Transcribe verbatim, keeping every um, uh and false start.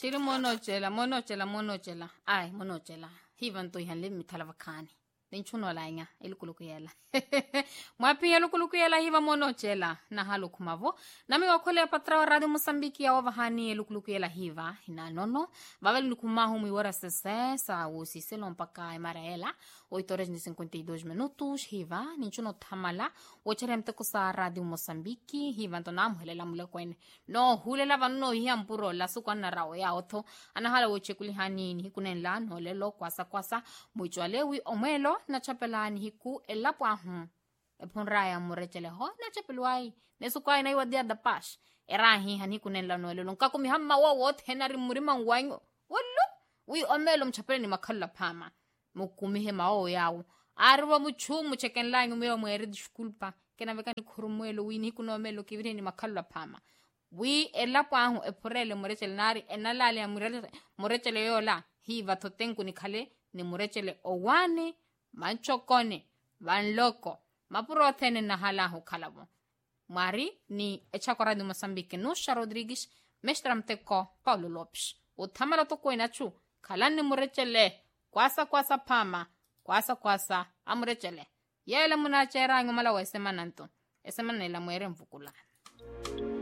Shiri monochela, monochela, monochela. Ay, monochela. Hivan to ihan lim talavakani. Ninchuno lainga, ilukulukuyela. Mwapi ilukulukuyela hiva monochela. Na halu kumavo. Nami wakole patra radio Mosambiki ya wavahani ilukulukuyela hiva. Hina nono. Vavel nukumahu miwara sese. Sa usise lompaka emaraela. oito horas e cinquenta e dois minutos. Hiva. Ninchuno tamala. Ocheremte kusa radio Mosambiki. Hiva ntonam hulela mule kwene. No hulela vano hiya mpuro. La sukwa na rao ya oto. Anahala wochekuli hani ni hikunenla. No lelo kwasa kwasa. Mwichwalewi omelo. Na chapelani hiku elapo ahun. Epon raya morechele ho. Na chapelwai. Nesukwai na iwa dia da pash. Erahi hani kunenla no lelo. Nkakumi hamma wawot henari murima ngwanyo. Wallo. Ui omelo mchapele ni makala pama. Mukumihe mao yao. Arwa muchumu chekenla ngumewa mwere disculpa. Kena veka ni kurumuelo. Ui ni kuno omelo kivire ni makala pama. Ui elapo ahun eporele morechele nari. Enalale ya morechele yola. Hii vatotenku ni kale. Ni morechele owane. Manchokone, vanloko, mapurothene na halahu kalabo. Mari ni echakora de Mosambike Nusha Rodrigues, mestra mteko Paulo Lopes. Utamara toko inachu, kalani murechele, kwasa kwasa pama, kwasa kwasa amurechele. Yele munachera ngumala wa esemananto, esemana ila mwere mvukula.